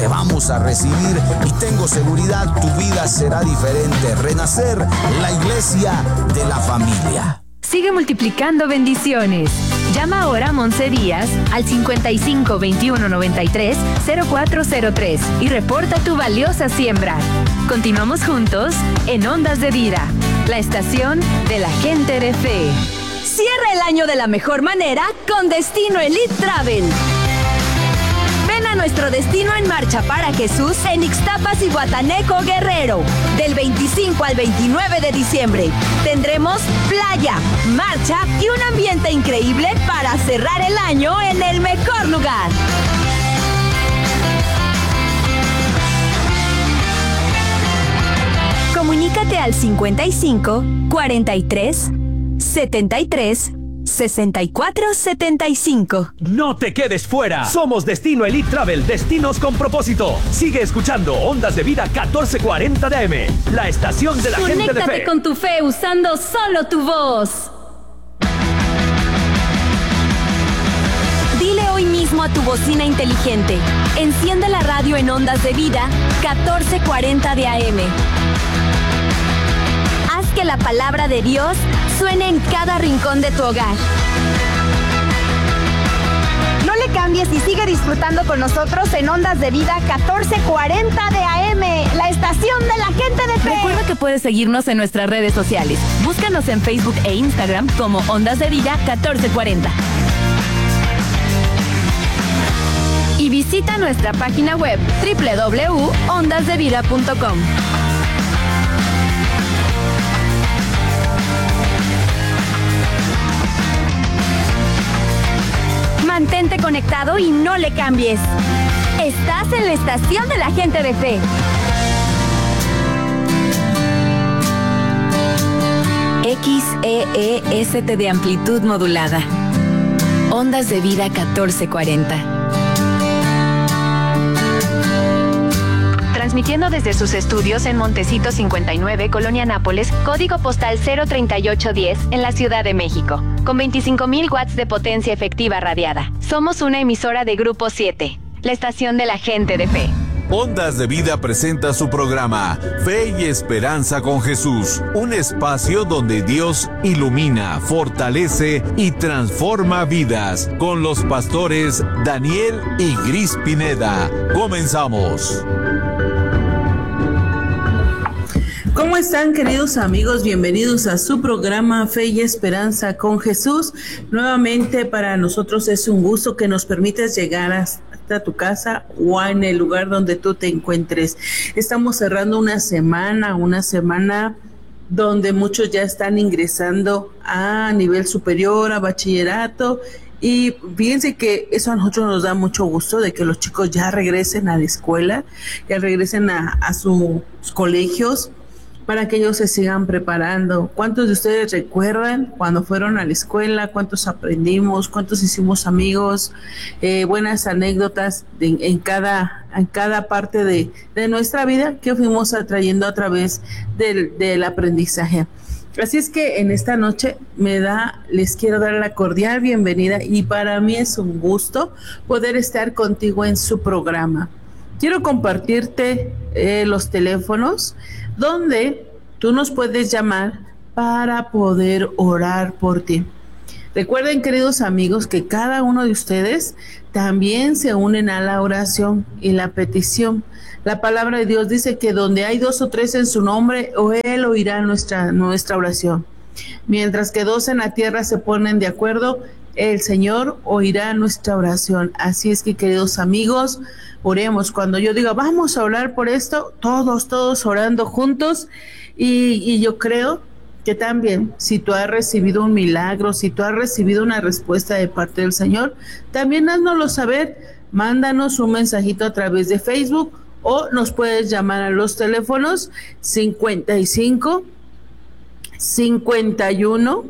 Te vamos a recibir y tengo seguridad, tu vida será diferente. Renacer, la iglesia de la familia. Sigue multiplicando bendiciones. Llama ahora a Monse Díaz al 55 21 93 0403 y reporta tu valiosa siembra. Continuamos juntos en Ondas de Vida, la estación de la gente de fe. Cierra el año de la mejor manera con Destino Elite Travel. Ven a nuestro Destino en Marcha para Jesús en Ixtapas y Guataneco, Guerrero. Del 25 al 29 de diciembre. Tendremos playa, marcha y un ambiente increíble para cerrar el año en el mejor lugar. Comunícate al 55 43 73 6475. No te quedes fuera. Somos Destino Elite Travel, destinos con propósito. Sigue escuchando Ondas de Vida 1440 de AM, la estación de la gente de fe. Conéctate con tu fe usando solo tu voz. Dile hoy mismo a tu bocina inteligente: enciende la radio en Ondas de Vida 1440 de AM. Haz que la palabra de Dios suene en cada rincón de tu hogar. No le cambies y sigue disfrutando con nosotros en Ondas de Vida 1440 de AM, la estación de la gente de fe. Recuerda que puedes seguirnos en nuestras redes sociales. Búscanos en Facebook e Instagram como Ondas de Vida 1440. Y visita nuestra página web www.ondasdevida.com. Mantente conectado y no le cambies. Estás en la estación de la gente de fe. XEEST de amplitud modulada. Ondas de Vida 1440. Transmitiendo desde sus estudios en Montecito 59, Colonia Nápoles, código postal 03810 en la Ciudad de México, con 25,000 watts de potencia efectiva radiada. Somos una emisora de Grupo 7, la estación de la gente de fe. Ondas de Vida presenta su programa Fe y Esperanza con Jesús, un espacio donde Dios ilumina, fortalece y transforma vidas, con los pastores Daniel y Gris Pineda. Comenzamos. ¿Cómo están, queridos amigos? Bienvenidos a su programa Fe y Esperanza con Jesús. Nuevamente para nosotros es un gusto que nos permitas llegar hasta tu casa o en el lugar donde tú te encuentres. Estamos cerrando una semana donde muchos ya están ingresando a nivel superior, a bachillerato. Y fíjense que eso a nosotros nos da mucho gusto, de que los chicos ya regresen a la escuela, ya regresen a sus colegios, para que ellos se sigan preparando. ¿Cuántos de ustedes recuerdan cuando fueron a la escuela? ¿Cuántos aprendimos? ¿Cuántos hicimos amigos? Buenas anécdotas en cada parte de nuestra vida que fuimos atrayendo a través del aprendizaje. Así es que en esta noche les quiero dar la cordial bienvenida, y para mí es un gusto poder estar contigo en su programa. Quiero compartirte los teléfonos donde tú nos puedes llamar para poder orar por ti. Recuerden, queridos amigos, que cada uno de ustedes también se unen a la oración y la petición. La palabra de Dios dice que donde hay 2 o 3 en su nombre, o Él oirá nuestra oración. Mientras que 2 en la tierra se ponen de acuerdo, el Señor oirá nuestra oración. Así es que, queridos amigos, oremos. Cuando yo diga vamos a orar por esto, todos orando juntos, y yo creo que también, si tú has recibido un milagro, si tú has recibido una respuesta de parte del Señor, también háznoslo saber. Mándanos un mensajito a través de Facebook, o nos puedes llamar a los teléfonos 55 51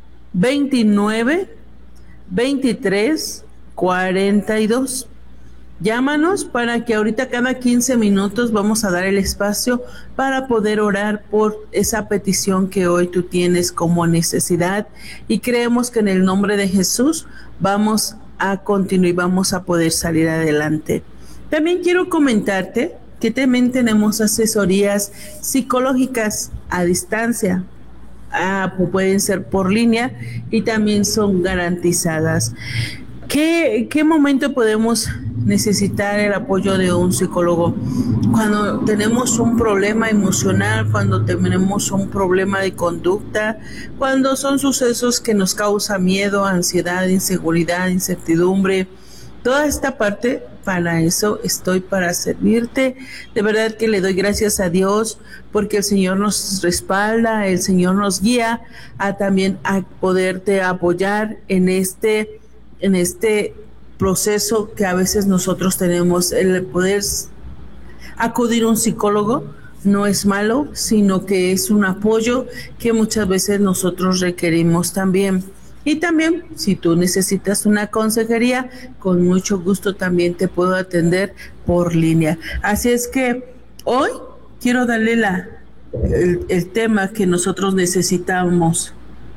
29 23 42. Llámanos para que ahorita cada 15 minutos vamos a dar el espacio para poder orar por esa petición que hoy tú tienes como necesidad, y creemos que en el nombre de Jesús vamos a continuar y vamos a poder salir adelante. También quiero comentarte que también tenemos asesorías psicológicas a distancia. Pueden ser por línea y también son garantizadas. ¿Qué momento podemos necesitar el apoyo de un psicólogo? Cuando tenemos un problema emocional, cuando tenemos un problema de conducta, cuando son sucesos que nos causan miedo, ansiedad, inseguridad, incertidumbre, toda esta parte. Para eso estoy, para servirte. De verdad que le doy gracias a Dios porque el Señor nos respalda, el Señor nos guía también a poderte apoyar en este proceso que a veces nosotros tenemos. El poder acudir a un psicólogo no es malo, sino que es un apoyo que muchas veces nosotros requerimos también. Y también, si tú necesitas una consejería, con mucho gusto también te puedo atender por línea. Así es que hoy quiero darle el tema que nosotros necesitamos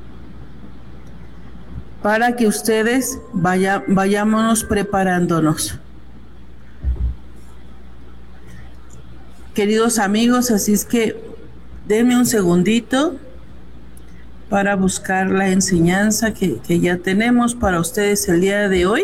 para que ustedes vayámonos preparándonos. Queridos amigos, así es que denme un segundito para buscar la enseñanza que ya tenemos para ustedes el día de hoy.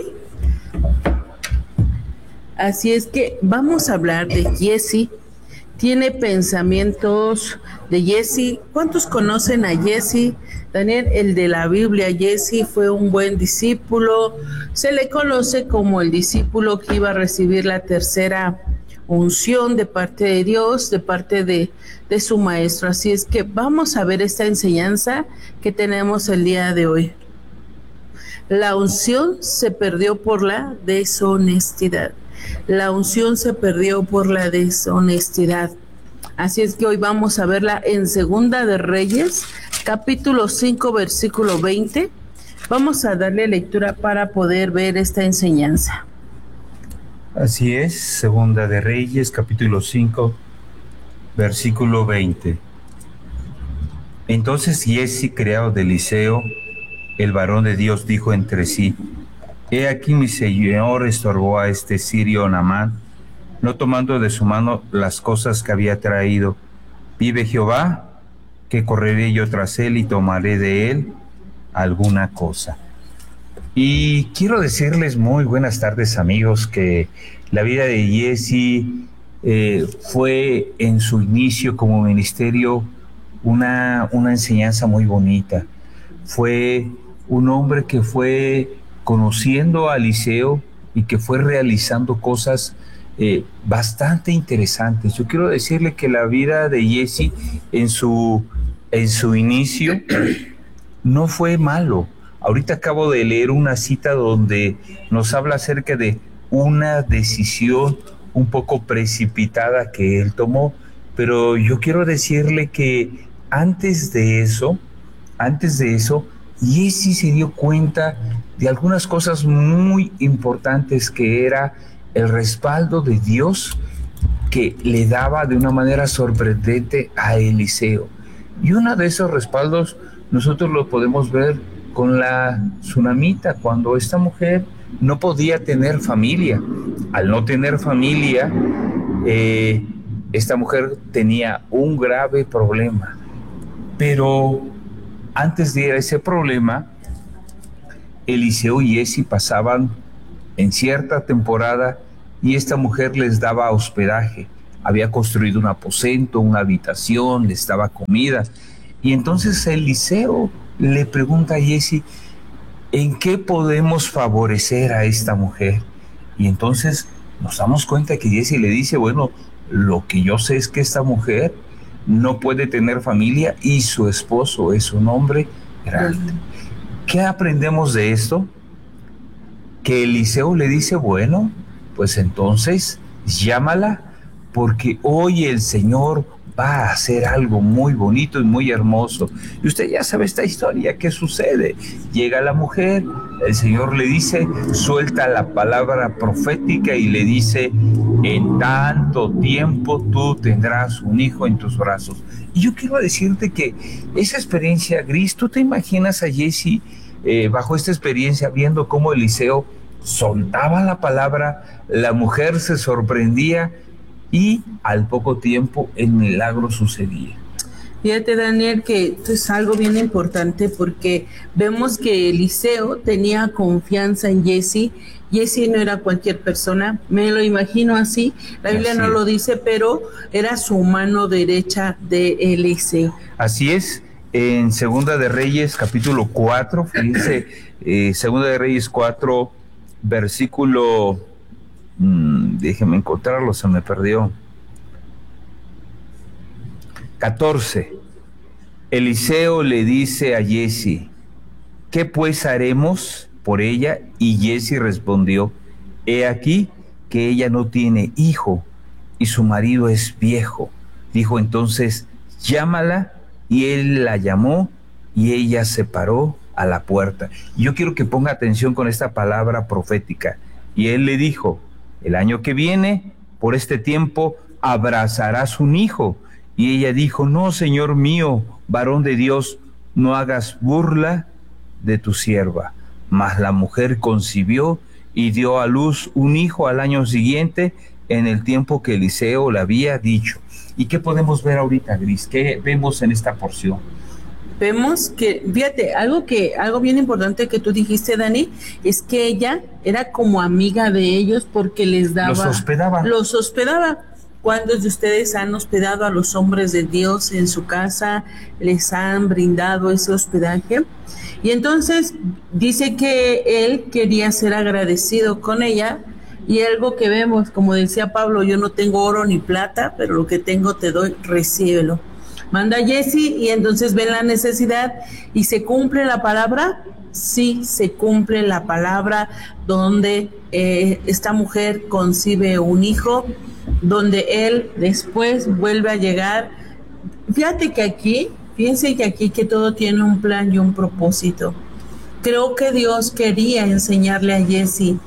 Así es que vamos a hablar de Jesse. Tiene pensamientos de Jesse. ¿Cuántos conocen a Jesse? Daniel, el de la Biblia. Jesse fue un buen discípulo. Se le conoce como el discípulo que iba a recibir la tercera unción de parte de Dios, de parte de su maestro. Así es que vamos a ver esta enseñanza que tenemos el día de hoy. La unción se perdió por la deshonestidad. La unción se perdió por la deshonestidad. Así es que hoy vamos a verla en Segunda de Reyes, capítulo 5, versículo 20. Vamos a darle lectura para poder ver esta enseñanza. Así es, Segunda de Reyes, capítulo 5, versículo 20. Entonces Jesse, criado de Eliseo, el varón de Dios, dijo entre sí: He aquí mi señor estorbó a este sirio Naamán, no tomando de su mano las cosas que había traído. Vive Jehová, que correré yo tras él y tomaré de él alguna cosa. Y quiero decirles muy buenas tardes, amigos, que la vida de Jesse fue en su inicio como ministerio una enseñanza muy bonita. Fue un hombre que fue conociendo a Eliseo y que fue realizando cosas bastante interesantes. Yo quiero decirle que la vida de Jesse en su inicio no fue malo. Ahorita acabo de leer una cita donde nos habla acerca de una decisión un poco precipitada que él tomó, pero yo quiero decirle que antes de eso, Jesse se dio cuenta de algunas cosas muy importantes, que era el respaldo de Dios que le daba de una manera sorprendente a Eliseo. Y uno de esos respaldos nosotros lo podemos ver con la tsunamita, cuando esta mujer no podía tener familia. Al no tener familia, esta mujer tenía un grave problema. Pero antes de ese problema, Eliseo y Jesse pasaban en cierta temporada y esta mujer les daba hospedaje. Había construido un aposento, una habitación, les daba comida. Y entonces Eliseo le pregunta a Jesse: ¿en qué podemos favorecer a esta mujer? Y entonces nos damos cuenta que Jesse le dice: bueno, lo que yo sé es que esta mujer no puede tener familia y su esposo es un hombre grande. ¿Qué aprendemos de esto? Que Eliseo le dice: bueno, pues entonces llámala, porque hoy el Señor va a hacer algo muy bonito y muy hermoso. Y usted ya sabe esta historia. ¿Qué sucede? Llega la mujer, el Señor le dice, suelta la palabra profética y le dice: en tanto tiempo tú tendrás un hijo en tus brazos. Y yo quiero decirte que esa experiencia, Gris, ¿tú te imaginas a Jesse bajo esta experiencia, viendo cómo Eliseo soltaba la palabra, la mujer se sorprendía y al poco tiempo el milagro sucedía. Fíjate, Daniel, que esto es algo bien importante porque vemos que Eliseo tenía confianza en Giezi. Giezi no era cualquier persona, me lo imagino así. La Biblia no lo dice, pero era su mano derecha de Eliseo. Así es. En Segunda de Reyes, capítulo 4, fíjense, Segunda de Reyes 4, versículo, déjenme encontrarlo, se me perdió. 14. Eliseo le dice a Giezi, ¿qué pues haremos por ella? Y Giezi respondió, he aquí que ella no tiene hijo y su marido es viejo. Dijo entonces, llámala. Y él la llamó y ella se paró a la puerta. Yo quiero que ponga atención con esta palabra profética. Y él le dijo, el año que viene, por este tiempo, abrazarás un hijo. Y ella dijo, no, Señor mío, varón de Dios, no hagas burla de tu sierva. Mas la mujer concibió y dio a luz un hijo al año siguiente, en el tiempo que Eliseo le había dicho. ¿Y qué podemos ver ahorita, Gris? ¿Qué vemos en esta porción? Vemos que, fíjate, algo bien importante que tú dijiste, Dani, es que ella era como amiga de ellos porque les daba... Los hospedaba. ¿Cuántos de ustedes han hospedado a los hombres de Dios en su casa? Les han brindado ese hospedaje. Y entonces dice que él quería ser agradecido con ella. Y algo que vemos, como decía Pablo, yo no tengo oro ni plata, pero lo que tengo te doy, recíbelo. Manda a Giezi y entonces ven la necesidad y se cumple la palabra. Sí, se cumple la palabra donde esta mujer concibe un hijo, donde él después vuelve a llegar. Fíjense que aquí que todo tiene un plan y un propósito. Creo que Dios quería enseñarle a Giezi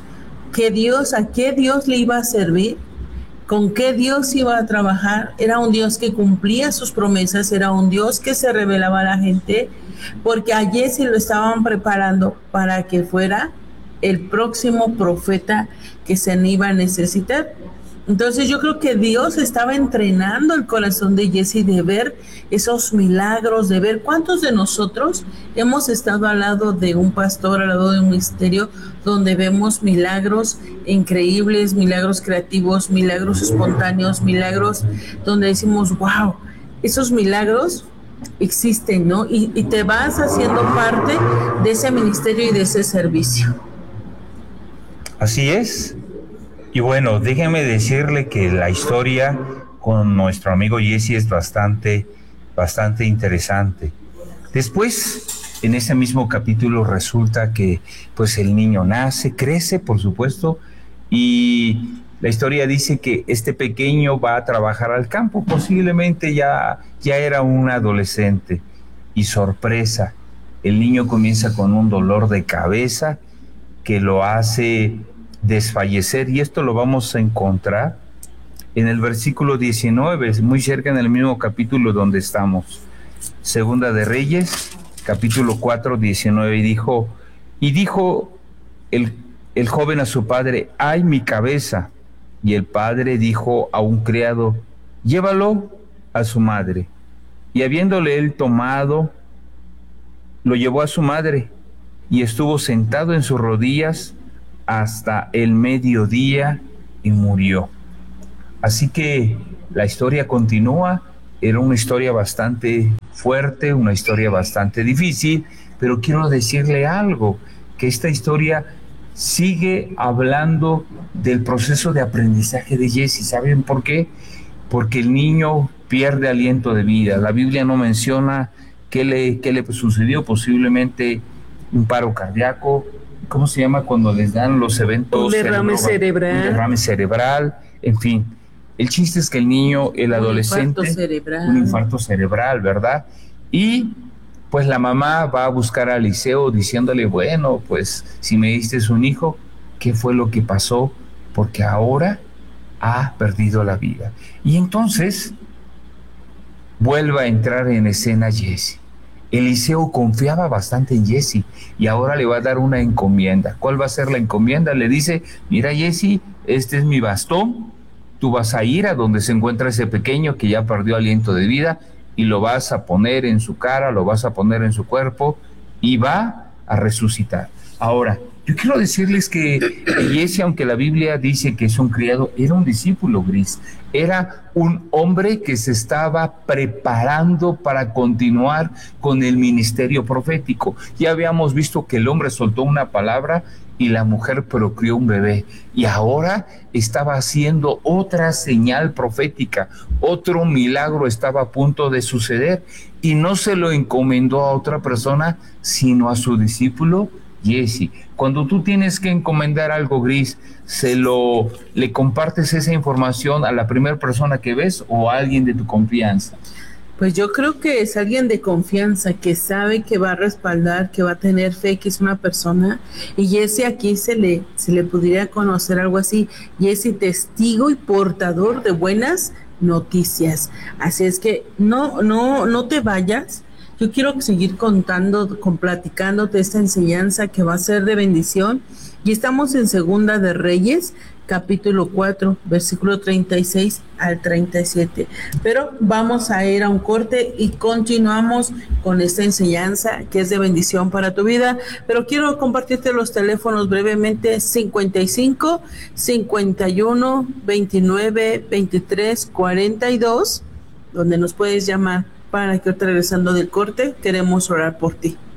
a qué Dios le iba a servir, con qué Dios iba a trabajar. Era un Dios que cumplía sus promesas, era un Dios que se revelaba a la gente, porque a Giezi lo estaban preparando para que fuera el próximo profeta que se iba a necesitar. Entonces yo creo que Dios estaba entrenando el corazón de Giezi de ver esos milagros, de ver cuántos de nosotros hemos estado al lado de un pastor, al lado de un ministerio, donde vemos milagros increíbles, milagros creativos, milagros espontáneos, milagros donde decimos, wow, esos milagros existen, ¿no? Y te vas haciendo parte de ese ministerio y de ese servicio. Así es. Y bueno, déjeme decirle que la historia con nuestro amigo Giezi es bastante interesante. Después, en ese mismo capítulo resulta que pues el niño nace, crece, por supuesto, y la historia dice que este pequeño va a trabajar al campo, posiblemente ya era un adolescente, y sorpresa, el niño comienza con un dolor de cabeza que lo hace desfallecer, y esto lo vamos a encontrar en el versículo 19, muy cerca en el mismo capítulo donde estamos. Segunda de Reyes, capítulo 4, 19, y dijo el joven a su padre, ¡ay, mi cabeza! Y el padre dijo a un criado, llévalo a su madre. Y habiéndole él tomado, lo llevó a su madre, y estuvo sentado en sus rodillas hasta el mediodía y murió. Así que la historia continúa. Era una historia bastante fuerte, una historia bastante difícil, pero quiero decirle algo, que esta historia sigue hablando del proceso de aprendizaje de Giezi. ¿Saben por qué? Porque el niño pierde aliento de vida. La Biblia no menciona qué le sucedió, posiblemente un paro cardíaco. ¿Cómo se llama cuando les dan los eventos? Un derrame cerebral. Un derrame cerebral, en fin. El chiste es que el niño, el adolescente... Un infarto cerebral, ¿verdad? Y pues la mamá va a buscar a Eliseo diciéndole, bueno, pues si me diste un hijo, ¿qué fue lo que pasó? Porque ahora ha perdido la vida. Y entonces vuelve a entrar en escena Giezi. Eliseo confiaba bastante en Giezi y ahora le va a dar una encomienda. ¿Cuál va a ser la encomienda? Le dice, mira Giezi, este es mi bastón, tú vas a ir a donde se encuentra ese pequeño que ya perdió aliento de vida y lo vas a poner en su cara, lo vas a poner en su cuerpo y va a resucitar. Ahora, yo quiero decirles que Giezi, aunque la Biblia dice que es un criado, era un discípulo, Gris. Era un hombre que se estaba preparando para continuar con el ministerio profético. Ya habíamos visto que el hombre soltó una palabra y la mujer procreó un bebé. Y ahora estaba haciendo otra señal profética. Otro milagro estaba a punto de suceder. Y no se lo encomendó a otra persona, sino a su discípulo Giezi. Cuando tú tienes que encomendar algo, Gris, ¿le compartes esa información a la primera persona que ves o a alguien de tu confianza? Pues yo creo que es alguien de confianza, que sabe que va a respaldar, que va a tener fe, que es una persona. Y Giezi, aquí se le podría conocer algo así, Giezi, testigo y portador de buenas noticias. Así es que no te vayas. Yo quiero seguir platicándote esta enseñanza que va a ser de bendición. Y estamos en Segunda de Reyes, capítulo 4, versículo 36 al 37. Pero vamos a ir a un corte y continuamos con esta enseñanza que es de bendición para tu vida. Pero quiero compartirte los teléfonos brevemente: 55 51 29 23 42, donde nos puedes llamar para que, regresando del corte, queremos orar por ti.